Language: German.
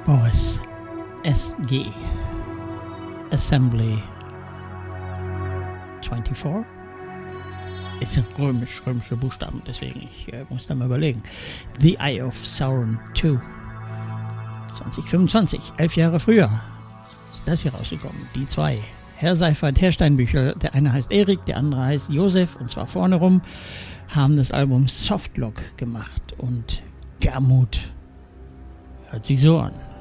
Boris S.G. Assembly 24. Es sind römische Buchstaben, deswegen ich muss da mal überlegen. The Eye of Sauron 2. 2025, 11 Jahre früher ist das hier rausgekommen. Die zwei. Herr Seifert, Herr Steinbüchel, der eine heißt Erik, der andere heißt Josef, und zwar vorne rum, haben das Album Softlock gemacht und Garmut hört sich so an.